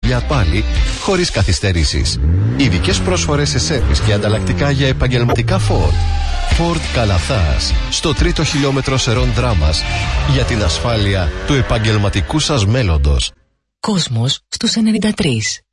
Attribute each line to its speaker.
Speaker 1: για πάλι, χωρίς καθυστερήσεις. Ειδικές πρόσφορες σε σέρβις και ανταλλακτικά για επαγγελματικά Ford. Ford Καλαθάς, στο 3ο χιλιόμετρο Σερών Δράμας, για την ασφάλεια του επαγγελματικού σας μέλλοντος.
Speaker 2: Κόσμος στους 93.